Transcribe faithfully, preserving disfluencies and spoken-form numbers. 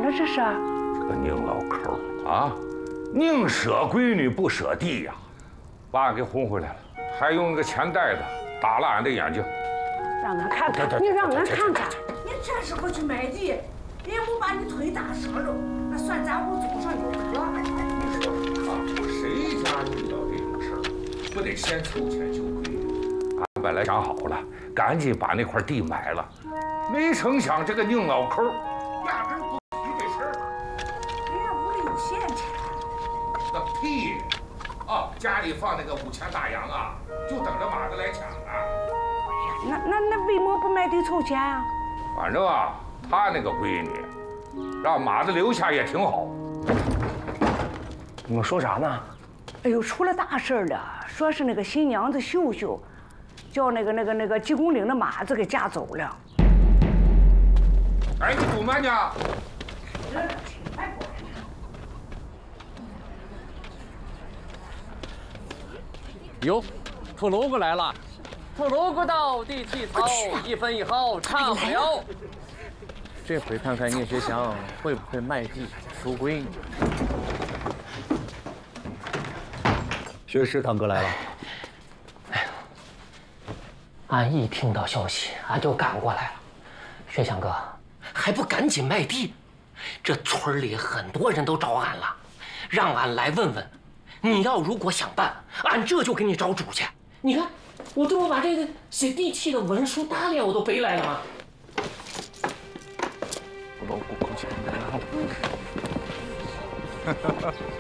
了？这是？ 这个宁老抠啊，宁舍闺女不舍弟呀，把俺给轰回来了，还用那个钱袋子打了俺的眼睛。 让俺看看，你让俺看看。 你这时候去买地，人不把你腿打折了，那算咱屋祖上有德。 你说啊，谁家遇到这种事儿，不得先凑钱救闺女？俺本来想好了，赶紧把那块地买了，没成想这个宁老抠压根不提这事儿。 人家屋里有现钱。 个屁！哦，家里放那个五千大洋啊，就等着马子来抢啊。 那那那为么不买地凑钱啊？ 反正啊，他那个闺女，让马子留下也挺好。 你们说啥呢？ 哎呦，出了大事了！说是那个新娘子秀秀，叫那个那个那个鸡公岭的马子给架走了。 哎，你堵慢呢？ 哟，兔篓子来了。兔篓子到，地气草，一分一毫差不了。这回看看聂学祥会不会卖地赎闺女。 学士堂哥来了。 哎呀，俺一听到消息，俺就赶过来了。学祥哥，还不赶紧卖地？这村里很多人都找俺了，让俺来问问。你要如果想办，俺这就给你找主去。你看，我这不把这个写地契的文书大列我都背来了吗？ 我老骨够呛。